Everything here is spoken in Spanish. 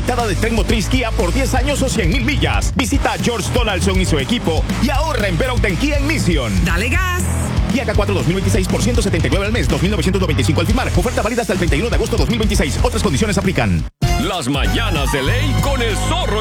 ilimitada de tren motriz Kia por 10 años o 100,000 millas. Visita a George Donaldson y su equipo y ahorra en Perouten Kia en Mission. ¡Dale gas! Kia K4 2026 por 179 al mes, 2,995 al firmar. Oferta válida hasta el 31 de agosto 2026. Otras condiciones aplican. Las mañanas de ley con el zorro